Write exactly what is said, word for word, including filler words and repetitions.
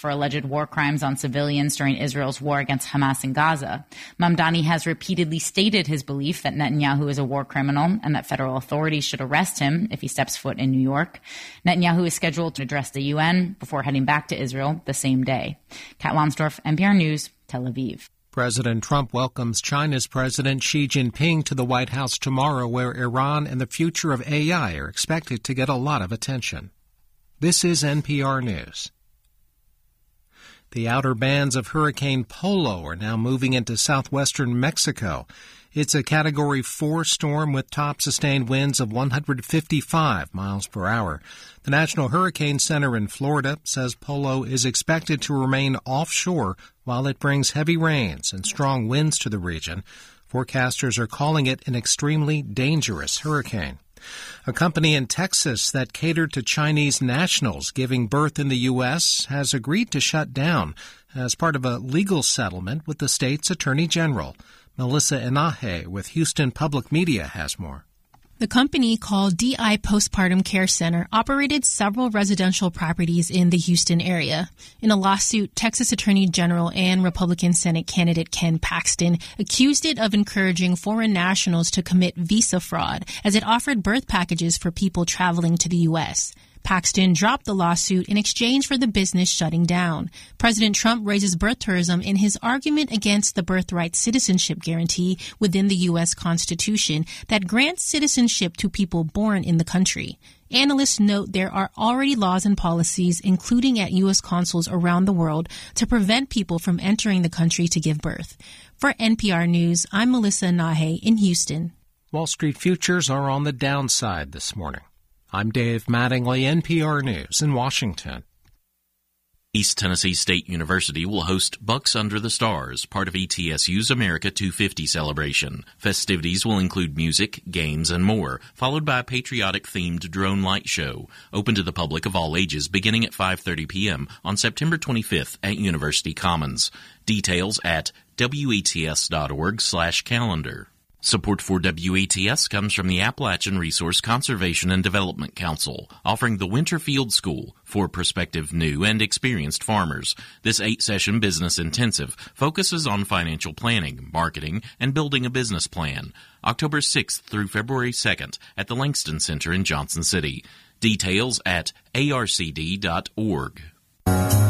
for alleged war crimes on civilians during Israel's war against Hamas in Gaza. Mamdani has repeatedly stated his belief that Netanyahu is a war criminal and that federal authorities should arrest him if he steps foot in New York. Netanyahu is scheduled to address the U N before heading back to Israel the same day. Kat Lonsdorf, N P R News, Tel Aviv. President Trump welcomes China's President Xi Jinping to the White House tomorrow, where Iran and the future of A I are expected to get a lot of attention. This is N P R News. The outer bands of Hurricane Polo are now moving into southwestern Mexico. It's a Category four storm with top sustained winds of one hundred fifty-five miles per hour. The National Hurricane Center in Florida says Polo is expected to remain offshore while it brings heavy rains and strong winds to the region. Forecasters are calling it an extremely dangerous hurricane. A company in Texas that catered to Chinese nationals giving birth in the U S has agreed to shut down as part of a legal settlement with the state's attorney general. Melissa Inahe with Houston Public Media has more. The company, called D I Postpartum Care Center, operated several residential properties in the Houston area. In a lawsuit, Texas Attorney General and Republican Senate candidate Ken Paxton accused it of encouraging foreign nationals to commit visa fraud as it offered birth packages for people traveling to the U S. Paxton dropped the lawsuit in exchange for the business shutting down. President Trump raises birth tourism in his argument against the birthright citizenship guarantee within the U S Constitution that grants citizenship to people born in the country. Analysts note there are already laws and policies, including at U S consuls around the world, to prevent people from entering the country to give birth. For N P R News, I'm Melissa Nahe in Houston. Wall Street futures are on the downside this morning. I'm Dave Mattingly, N P R News in Washington. East Tennessee State University will host Bucks Under the Stars, part of E T S U's America two fifty celebration. Festivities will include music, games, and more, followed by a patriotic-themed drone light show, open to the public of all ages beginning at five thirty p.m. on September twenty-fifth at University Commons. Details at wets.org slash calendar. Support for W E T S comes from the Appalachian Resource Conservation and Development Council, offering the Winterfield School for prospective new and experienced farmers. This eight-session business intensive focuses on financial planning, marketing, and building a business plan. October sixth through February second at the Langston Center in Johnson City. Details at A R C D dot org.